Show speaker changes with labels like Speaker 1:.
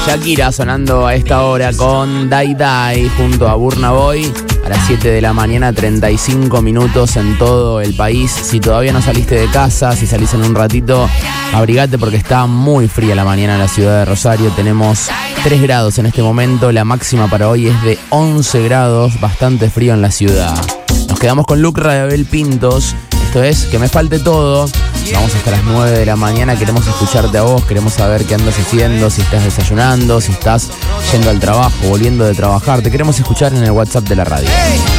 Speaker 1: Shakira sonando a esta hora con Dai Dai junto a Burna Boy a las 7 de la mañana, 35 minutos en todo el país. Si todavía no saliste de casa, si salís en un ratito, abrigate porque está muy fría la mañana en la ciudad de Rosario. Tenemos 3 grados en este momento, la máxima para hoy es de 11 grados, bastante frío en la ciudad. Nos quedamos con Lucra de Abel Pintos, esto es Que Me Falte Todo. Vamos hasta las 9 de la mañana, queremos escucharte a vos, queremos saber qué andas haciendo, si estás desayunando, si estás yendo al trabajo, volviendo de trabajar. Te queremos escuchar en el WhatsApp de la radio.